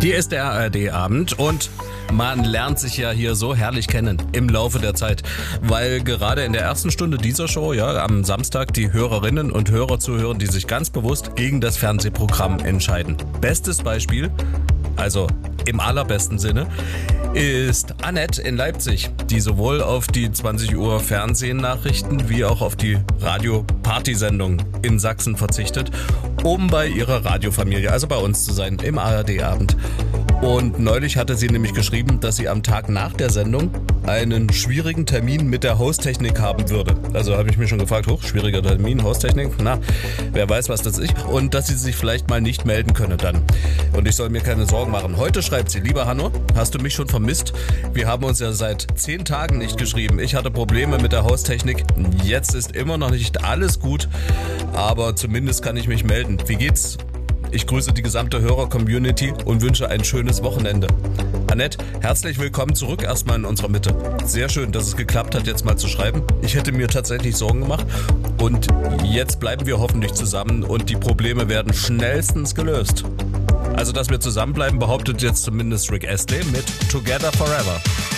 Hier ist der ARD-Abend und man lernt sich ja hier so herrlich kennen im Laufe der Zeit, weil gerade in der ersten Stunde dieser Show, ja, am Samstag, die Hörerinnen und Hörer zuhören, die sich ganz bewusst gegen das Fernsehprogramm entscheiden. Bestes Beispiel, also im allerbesten Sinne, ist Annette in Leipzig, die sowohl auf die 20 Uhr Fernsehnachrichten wie auch auf die Radio-Party-Sendung in Sachsen verzichtet, um bei ihrer Radiofamilie, also bei uns zu sein, im ARD-Abend. Und neulich hatte sie nämlich geschrieben, dass sie am Tag nach der Sendung einen schwierigen Termin mit der Haustechnik haben würde. Also habe ich mich schon gefragt, schwieriger Termin, Haustechnik, na, wer weiß, was das ist. Und dass sie sich vielleicht mal nicht melden könne dann. Und ich soll mir keine Sorgen machen. Heute schreibt sie, lieber Hanno, hast du mich schon vermisst? Wir haben uns ja seit 10 Tagen nicht geschrieben. Ich hatte Probleme mit der Haustechnik. Jetzt ist immer noch nicht alles gut, aber zumindest kann ich mich melden. Wie geht's? Ich grüße die gesamte Hörer-Community und wünsche ein schönes Wochenende. Annette, herzlich willkommen zurück erstmal in unserer Mitte. Sehr schön, dass es geklappt hat, jetzt mal zu schreiben. Ich hätte mir tatsächlich Sorgen gemacht und jetzt bleiben wir hoffentlich zusammen und die Probleme werden schnellstens gelöst. Also, dass wir zusammenbleiben, behauptet jetzt zumindest Rick Astley mit Together Forever.